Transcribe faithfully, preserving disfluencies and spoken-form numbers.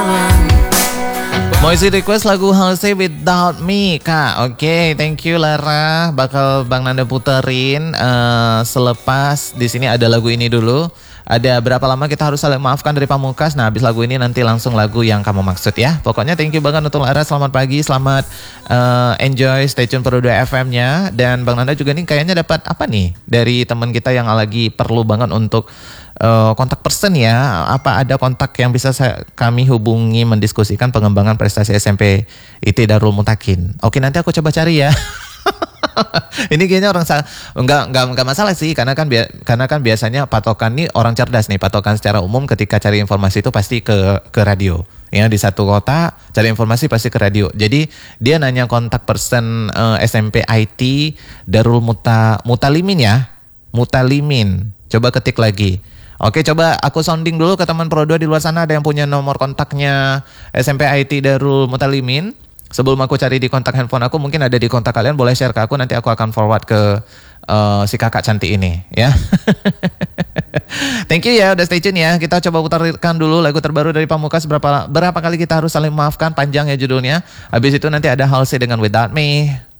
Mau isi request lagu Halsey Without Me, Kak. Oke, okay, thank you Lara. Bakal Bang Nanda puterin uh, selepas di sini ada lagu ini dulu. Ada berapa lama kita harus saling maafkan dari Pamungkas. Nah, habis lagu ini nanti langsung lagu yang kamu maksud ya. Pokoknya thank you banget untuk Lara. Selamat pagi, selamat uh, enjoy stay tune Pro dua F M-nya. Dan Bang Nanda juga nih kayaknya dapat apa nih dari teman kita yang lagi perlu banget untuk Uh, kontak person ya. Apa ada kontak yang bisa saya, kami hubungi mendiskusikan pengembangan prestasi S M P I T Darul Mutakin. Oke, nanti aku coba cari ya. Ini kayaknya orang sa- enggak enggak enggak masalah sih karena kan bia- karena kan biasanya patokan nih orang cerdas nih, patokan secara umum ketika cari informasi itu pasti ke ke radio. Ya, di satu kota cari informasi pasti ke radio. Jadi dia nanya kontak person uh, S M P I T Darul Muta Mutalimin ya. Mutalimin. Coba ketik lagi. Oke, coba aku sounding dulu ke teman Pro dua di luar sana, ada yang punya nomor kontaknya S M P I T Darul Mutalimin. Sebelum aku cari di kontak handphone aku, mungkin ada di kontak kalian, boleh share ke aku, nanti aku akan forward ke uh, si kakak cantik ini ya. Thank you ya, udah stay tune ya. Kita coba putarkan dulu lagu terbaru dari Pamungkas. Berapa berapa kali kita harus saling maafkan, panjang ya judulnya. Habis itu nanti ada Halsey dengan Without Me.